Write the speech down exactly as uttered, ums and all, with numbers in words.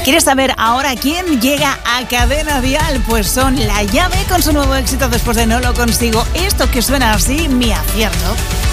¿Quieres saber ahora quién llega a Cadena Dial? Pues son La Llave con su nuevo éxito después de No lo consigo. Esto que suena así, Mi acierto.